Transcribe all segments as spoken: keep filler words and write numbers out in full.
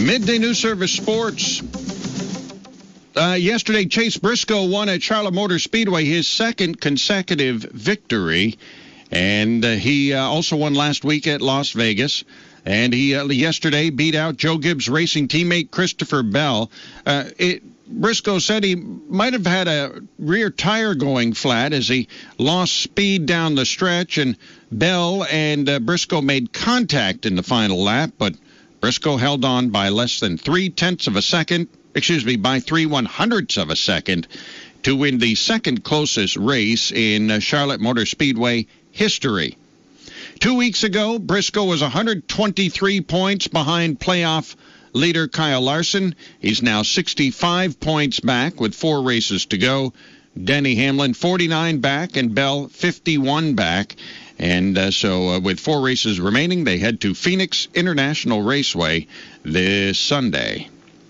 Midday News Service Sports. Uh, yesterday, Chase Briscoe won at Charlotte Motor Speedway, his second consecutive victory. And uh, he uh, also won last week at Las Vegas. And he uh, yesterday beat out Joe Gibbs Racing teammate Christopher Bell. Uh, it, Briscoe said he might have had a rear tire going flat as he lost speed down the stretch. And Bell and uh, Briscoe made contact in the final lap, but Briscoe held on by less than three-tenths of a second, excuse me, by three one-hundredths of a second to win the second closest race in Charlotte Motor Speedway history. Two weeks ago, Briscoe was one hundred twenty-three points behind playoff leader Kyle Larson. He's now sixty-five points back with four races to go. Denny Hamlin, forty-nine back, and Bell, fifty-one back. And uh, so uh, with four races remaining, they head to Phoenix International Raceway this Sunday.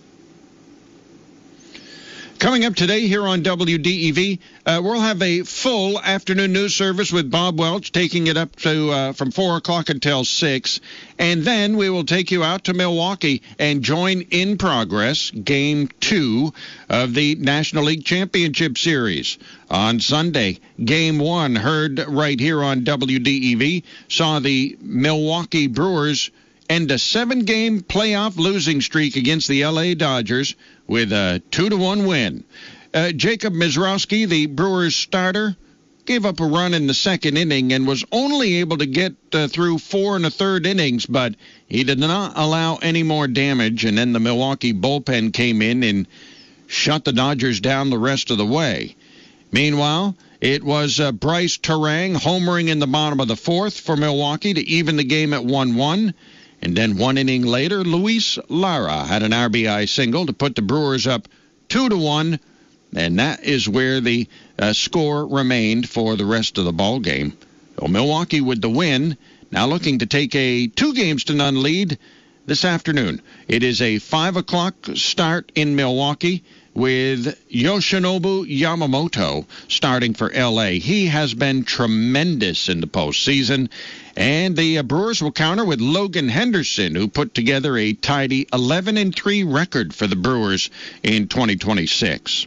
Coming up today here on W D E V, uh, we'll have a full afternoon news service with Bob Welch, taking it up to uh, from four o'clock until six. And then we will take you out to Milwaukee and join In Progress Game two of the National League Championship Series. On Sunday, Game one, heard right here on W D E V, saw the Milwaukee Brewers end a seven-game playoff losing streak against the L A Dodgers with a two to one win. Uh, Jacob Mizrowski, the Brewers starter, gave up a run in the second inning and was only able to get uh, through four and a third innings, but he did not allow any more damage, and then the Milwaukee bullpen came in and shut the Dodgers down the rest of the way. Meanwhile, it was uh, Bryce Terang homering in the bottom of the fourth for Milwaukee to even the game at one one. And then one inning later, Luis Lara had an R B I single to put the Brewers up two to one, and that is where the uh, score remained for the rest of the ball game. So Milwaukee with the win, now looking to take a two games to none lead this afternoon. It is a five o'clock start in Milwaukee with Yoshinobu Yamamoto starting for L A. He has been tremendous in the postseason. And the uh, Brewers will counter with Logan Henderson, who put together a tidy eleven and three record for the Brewers in twenty twenty-six.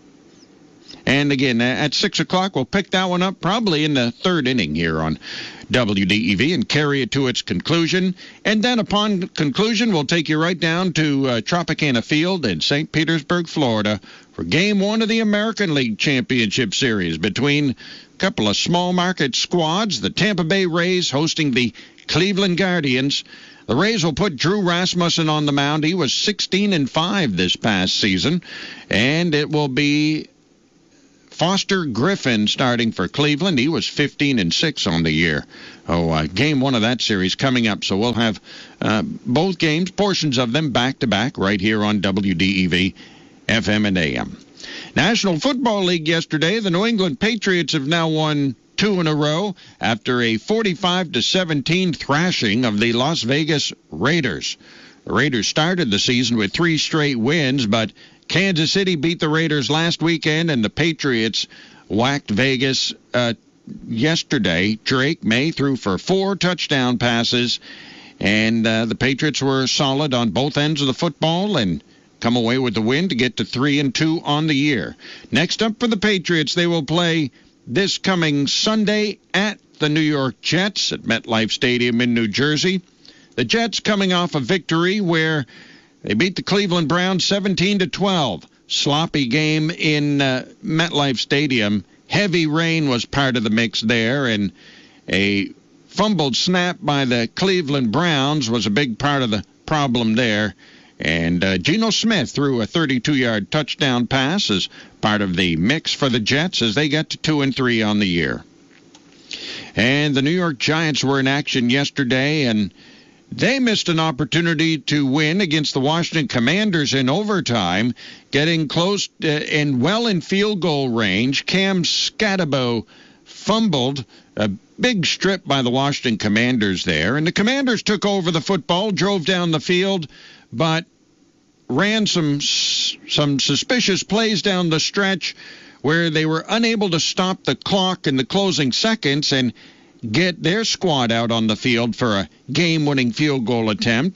And again, at six o'clock, we'll pick that one up probably in the third inning here on W D E V and carry it to its conclusion. And then upon conclusion, we'll take you right down to uh, Tropicana Field in Saint Petersburg, Florida, for Game one of the American League Championship Series between a couple of small market squads, the Tampa Bay Rays hosting the Cleveland Guardians. The Rays will put Drew Rasmussen on the mound. He was sixteen and five this past season. And it will be Foster Griffin starting for Cleveland. He was fifteen and six on the year. Oh, uh, game one of that series coming up. So we'll have uh, both games, portions of them, back-to-back right here on W D E V, F M and A M. National Football League yesterday, the New England Patriots have now won two in a row after a forty-five to seventeen thrashing of the Las Vegas Raiders. The Raiders started the season with three straight wins, but Kansas City beat the Raiders last weekend, and the Patriots whacked Vegas uh, yesterday. Drake May threw for four touchdown passes, and uh, the Patriots were solid on both ends of the football and come away with the win to get to three and two on the year. Next up for the Patriots, they will play this coming Sunday at the New York Jets at MetLife Stadium in New Jersey. The Jets coming off a victory where they beat the Cleveland Browns seventeen to twelve. Sloppy game in uh, MetLife Stadium. Heavy rain was part of the mix there, and a fumbled snap by the Cleveland Browns was a big part of the problem there. And uh, Geno Smith threw a thirty-two-yard touchdown pass as part of the mix for the Jets as they get to two and three on the year. And the New York Giants were in action yesterday, and they missed an opportunity to win against the Washington Commanders in overtime, getting close uh, and well in field goal range. Cam Scatabo fumbled a big strip by the Washington Commanders there, and the Commanders took over the football, drove down the field, but ran some some suspicious plays down the stretch where they were unable to stop the clock in the closing seconds and get their squad out on the field for a game-winning field goal attempt.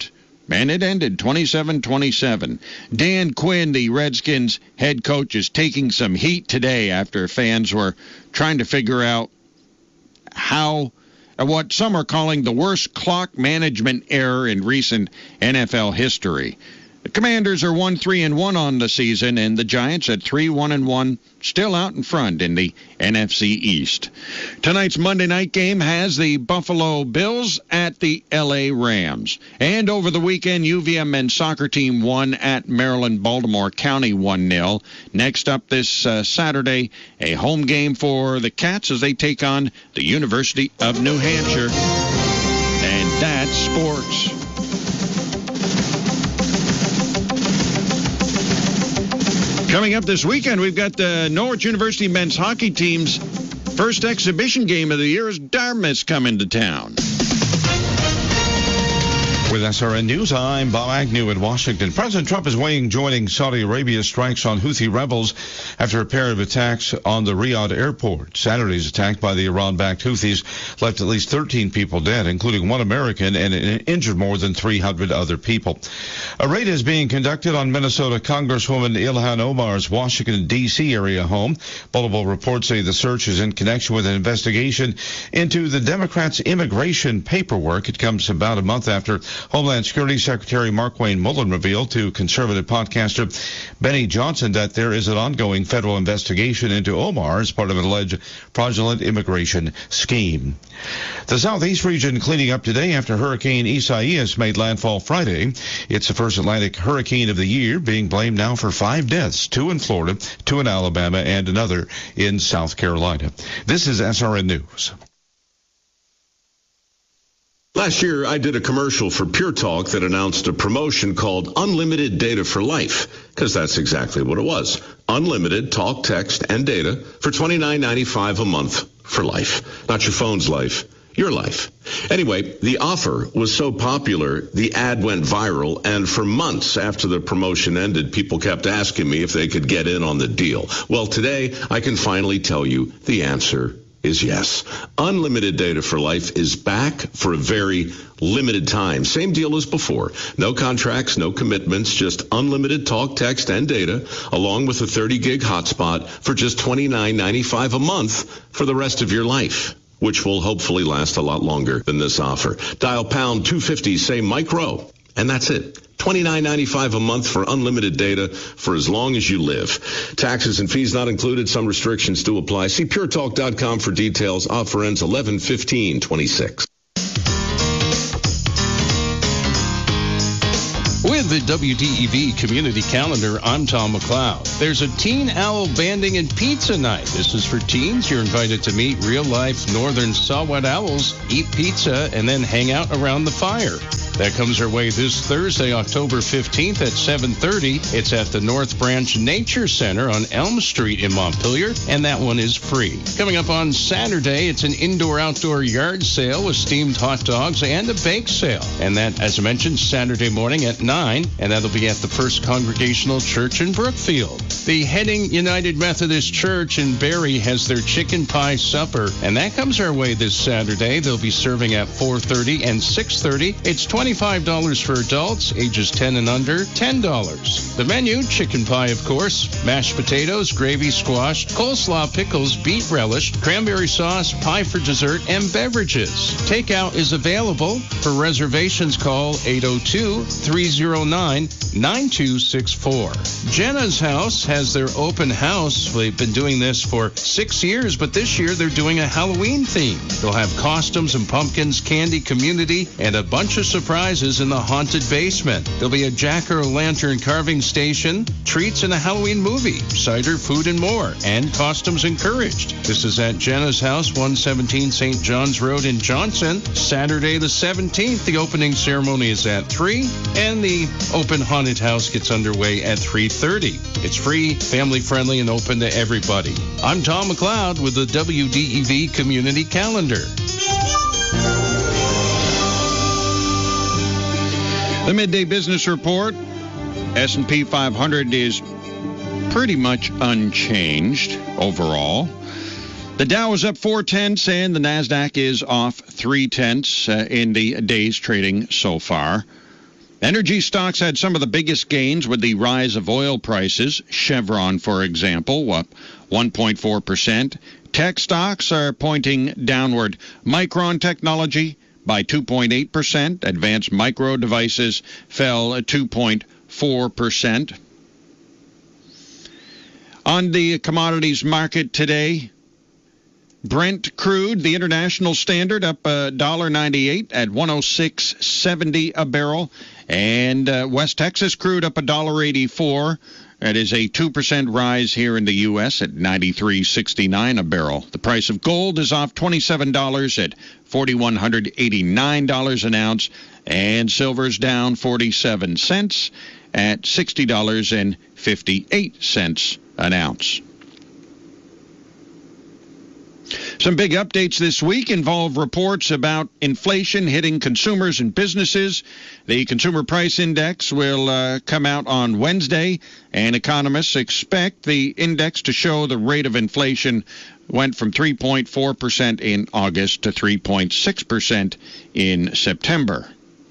and it ended twenty-seven twenty-seven. Dan Quinn, the Redskins head coach, is taking some heat today after fans were trying to figure out how what some are calling the worst clock management error in recent N F L history. The Commanders are one three and one on the season, and the Giants at three one and one, still out in front in the N F C East. Tonight's Monday night game has the Buffalo Bills at the L A Rams. And over the weekend, U V M men's soccer team won at Maryland Baltimore County one nil. Next up this uh, Saturday, a home game for the Cats as they take on the University of New Hampshire. And that's sports. Coming up this weekend, we've got the Norwich University men's hockey team's first exhibition game of the year as Dartmouth's coming to town. With S R N News, I'm Bob Agnew in Washington. President Trump is weighing joining Saudi Arabia's strikes on Houthi rebels after a pair of attacks on the Riyadh airport. Saturday's attack by the Iran-backed Houthis left at least thirteen people dead, including one American, and injured more than three hundred other people. A raid is being conducted on Minnesota Congresswoman Ilhan Omar's Washington, D C area home. Multiple reports say the search is in connection with an investigation into the Democrats' immigration paperwork. It comes about a month after Homeland Security Secretary Markwayne Mullin revealed to conservative podcaster Benny Johnson that there is an ongoing federal investigation into Omar as part of an alleged fraudulent immigration scheme. The southeast region cleaning up today after Hurricane Isaias made landfall Friday. It's the first Atlantic hurricane of the year, being blamed now for five deaths, two in Florida, two in Alabama, and another in South Carolina. This is S R N News. Last year, I did a commercial for Pure Talk that announced a promotion called Unlimited Data for Life, because that's exactly what it was. Unlimited talk, text, and data for twenty-nine ninety-five a month for life. Not your phone's life, your life. Anyway, the offer was so popular, the ad went viral, and for months after the promotion ended, people kept asking me if they could get in on the deal. Well, today, I can finally tell you the answer is yes. Unlimited Data for Life is back for a very limited time. Same deal as before. No contracts, no commitments, just unlimited talk, text, and data, along with a thirty gig hotspot for just twenty-nine ninety-five a month for the rest of your life, which will hopefully last a lot longer than this offer. Dial pound two fifty, say micro, and that's it. twenty-nine ninety-five a month for unlimited data for as long as you live. Taxes and fees not included. Some restrictions do apply. See pure talk dot com for details. Offer ends eleven fifteen twenty-six. With the W D E V Community Calendar, I'm Tom McLeod. There's a Teen Owl Banding and Pizza Night. This is for teens. You're invited to meet real-life northern saw-whet owls, eat pizza, and then hang out around the fire. That comes our way this Thursday, October fifteenth at seven thirty. It's at the North Branch Nature Center on Elm Street in Montpelier, and that one is free. Coming up on Saturday, it's an indoor-outdoor yard sale with steamed hot dogs and a bake sale. And that, as I mentioned, Saturday morning at nine, and that'll be at the First Congregational Church in Brookfield. The Heading United Methodist Church in Barrie has their chicken pie supper, and that comes our way this Saturday. They'll be serving at four thirty and six thirty. It's twenty-five dollars for adults, ages ten and under, ten dollars. The menu, chicken pie, of course, mashed potatoes, gravy, squash, coleslaw, pickles, beet relish, cranberry sauce, pie for dessert, and beverages. Takeout is available. For reservations, call eight oh two, three oh nine, nine two six four. Jenna's House has their open house. They've been doing this for six years, but this year they're doing a Halloween theme. They'll have costumes and pumpkins, candy, community, and a bunch of surprises in the haunted basement. There'll be a jack-o'-lantern carving station, treats, and a Halloween movie, cider, food, and more, and costumes encouraged. This is at Jenna's House, one seventeen Saint John's Road in Johnson. Saturday the seventeenth, the opening ceremony is at three, and the open haunted house gets underway at three thirty. It's free, family-friendly, and open to everybody. I'm Tom McLeod with the W D E V Community Calendar. The Midday Business Report, S and P five hundred is pretty much unchanged overall. The Dow is up four tenths and the NASDAQ is off three tenths uh, in the day's trading so far. Energy stocks had some of the biggest gains with the rise of oil prices. Chevron, for example, up one point four percent. Tech stocks are pointing downward. Micron Technology by two point eight percent. Advanced Micro Devices fell two point four percent. On the commodities market today, Brent crude, the international standard, up one dollar ninety-eight at one oh six seventy a barrel. And uh, West Texas crude up one dollar eighty-four. That is a two percent rise here in the U S at ninety-three sixty-nine a barrel. The price of gold is off twenty-seven dollars at four thousand one hundred eighty-nine dollars an ounce. And silver's down forty-seven cents at sixty dollars and fifty-eight cents an ounce. Some big updates this week involve reports about inflation hitting consumers and businesses. The Consumer Price Index will uh, come out on Wednesday, and economists expect the index to show the rate of inflation went from three point four percent in August to three point six percent in September.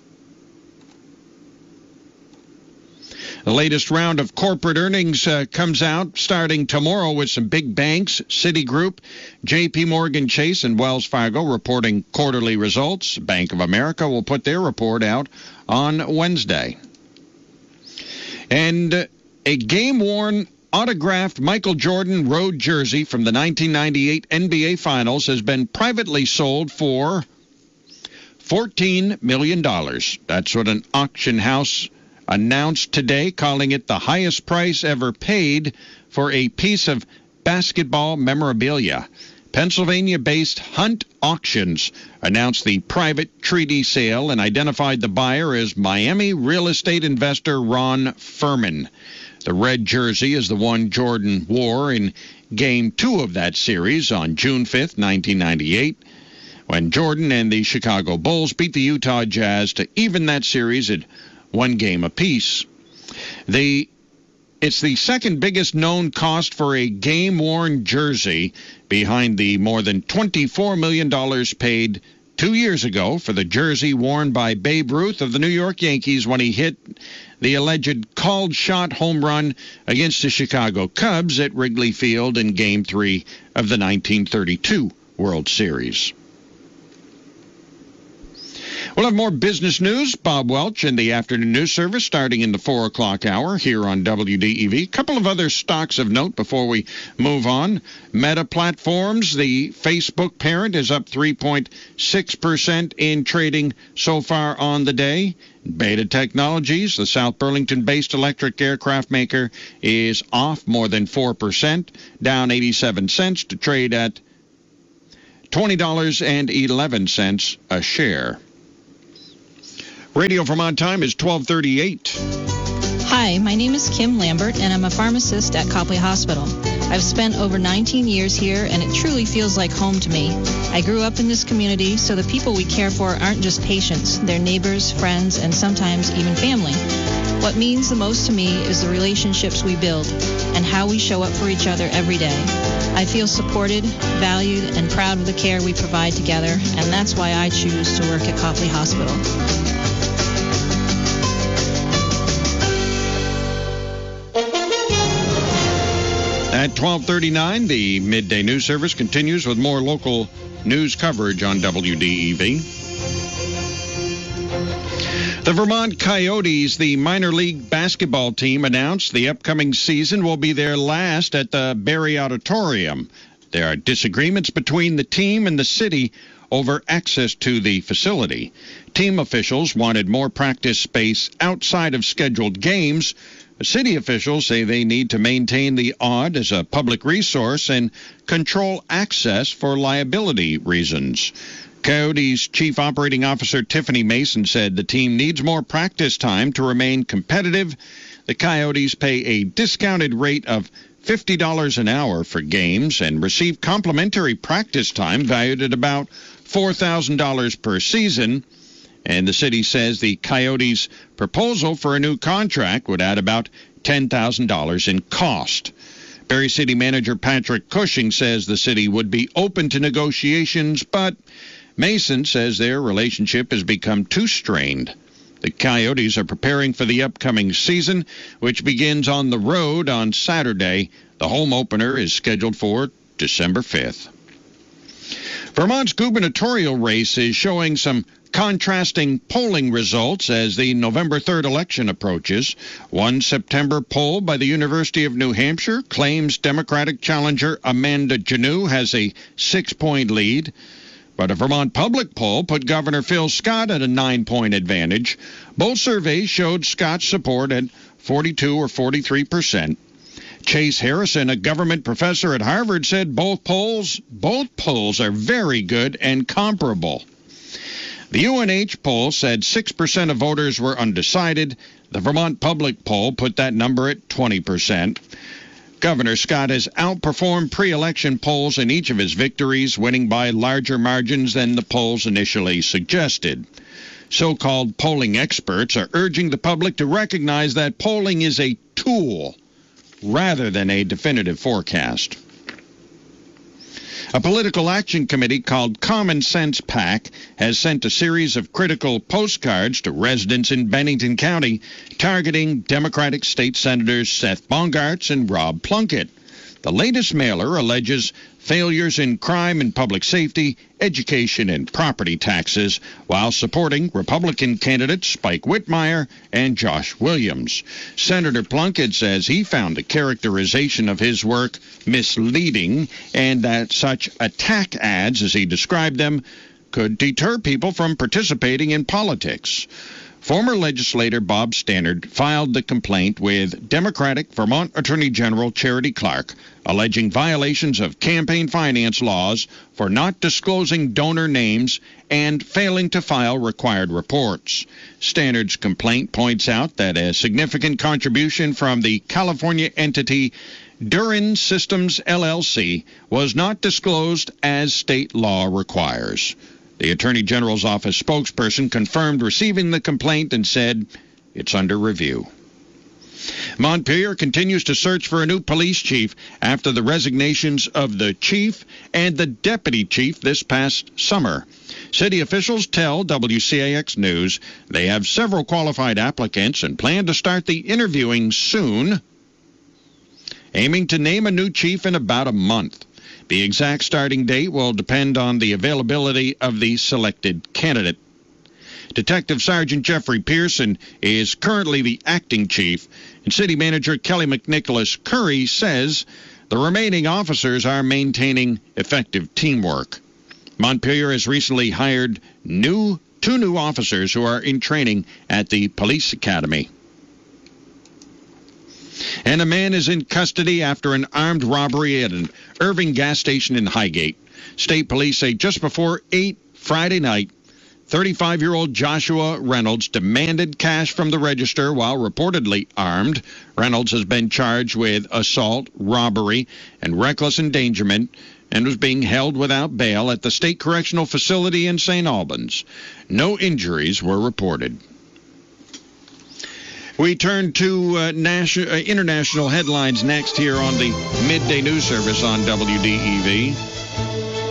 The latest round of corporate earnings uh, comes out starting tomorrow with some big banks, Citigroup, J P Morgan Chase, and Wells Fargo reporting quarterly results. Bank of America will put their report out on Wednesday. And uh, a game-worn autographed Michael Jordan road jersey from the nineteen ninety-eight N B A Finals has been privately sold for fourteen million dollars. That's what an auction house announced today, calling it the highest price ever paid for a piece of basketball memorabilia. Pennsylvania-based Hunt Auctions announced the private treaty sale and identified the buyer as Miami real estate investor Ron Furman. The red jersey is the one Jordan wore in Game two of that series on June fifth, nineteen ninety-eight, when Jordan and the Chicago Bulls beat the Utah Jazz to even that series at one game apiece. The It's the second biggest known cost for a game-worn jersey, behind the more than twenty-four million dollars paid two years ago for the jersey worn by Babe Ruth of the New York Yankees when he hit the alleged called shot home run against the Chicago Cubs at Wrigley Field in Game three of the nineteen thirty-two World Series. We'll have more business news. Bob Welch in the afternoon news service starting in the four o'clock hour here on W D E V. A couple of other stocks of note before we move on. Meta Platforms, the Facebook parent, is up three point six percent in trading so far on the day. Beta Technologies, the South Burlington-based electric aircraft maker, is off more than four percent, down eighty-seven cents to trade at twenty dollars and eleven cents a share. Radio Vermont time is twelve thirty-eight. Hi, my name is Kim Lambert, and I'm a pharmacist at Copley Hospital. I've spent over nineteen years here, and it truly feels like home to me. I grew up in this community, so the people we care for aren't just patients. They're neighbors, friends, and sometimes even family. What means the most to me is the relationships we build and how we show up for each other every day. I feel supported, valued, and proud of the care we provide together, and that's why I choose to work at Copley Hospital. At twelve thirty-nine, the midday news service continues with more local news coverage on W D E V. The Vermont Coyotes, the minor league basketball team, announced the upcoming season will be their last at the Barrie Auditorium. There are disagreements between the team and the city over access to the facility. Team officials wanted more practice space outside of scheduled games. City officials say they need to maintain the Aud as a public resource and control access for liability reasons. Coyotes Chief Operating Officer Tiffany Mason said the team needs more practice time to remain competitive. The Coyotes pay a discounted rate of fifty dollars an hour for games and receive complimentary practice time valued at about four thousand dollars per season. And the city says the Coyotes' proposal for a new contract would add about ten thousand dollars in cost. Barrie City Manager Patrick Cushing says the city would be open to negotiations, but Mason says their relationship has become too strained. The Coyotes are preparing for the upcoming season, which begins on the road on Saturday. The home opener is scheduled for December fifth. Vermont's gubernatorial race is showing some contrasting polling results as the November third election approaches. One September poll by the University of New Hampshire claims Democratic challenger Amanda Janneau has a six-point lead. But a Vermont public poll put Governor Phil Scott at a nine-point advantage. Both surveys showed Scott's support at forty-two or forty-three percent. Chase Harrison, a government professor at Harvard, said both polls, both polls are very good and comparable. The U N H poll said six percent of voters were undecided. The Vermont public poll put that number at twenty percent. Governor Scott has outperformed pre-election polls in each of his victories, winning by larger margins than the polls initially suggested. So-called polling experts are urging the public to recognize that polling is a tool rather than a definitive forecast. A political action committee called Common Sense PAC has sent a series of critical postcards to residents in Bennington County targeting Democratic State Senators Seth Bongartz and Rob Plunkett. The latest mailer alleges failures in crime and public safety, education, and property taxes, while supporting Republican candidates Spike Whitmire and Josh Williams. Senator Plunkett says he found the characterization of his work misleading and that such attack ads, as he described them, could deter people from participating in politics. Former legislator Bob Stannard filed the complaint with Democratic Vermont Attorney General Charity Clark, alleging violations of campaign finance laws for not disclosing donor names and failing to file required reports. Stannard's complaint points out that a significant contribution from the California entity Durin Systems L L C was not disclosed as state law requires. The Attorney General's office spokesperson confirmed receiving the complaint and said it's under review. Montpelier continues to search for a new police chief after the resignations of the chief and the deputy chief this past summer. City officials tell W C A X News they have several qualified applicants and plan to start the interviewing soon, aiming to name a new chief in about a month. The exact starting date will depend on the availability of the selected candidate. Detective Sergeant Jeffrey Pearson is currently the acting chief, and City Manager Kelly McNicholas Curry says the remaining officers are maintaining effective teamwork. Montpelier has recently hired new two new officers who are in training at the police academy. And a man is in custody after an armed robbery at an Irving gas station in Highgate. State police say just before eight Friday night, thirty-five-year-old Joshua Reynolds demanded cash from the register while reportedly armed. Reynolds has been charged with assault, robbery, and reckless endangerment and was being held without bail at the State Correctional Facility in Saint Albans. No injuries were reported. We turn to uh, national, uh, international headlines next here on the Midday News Service on W D E V.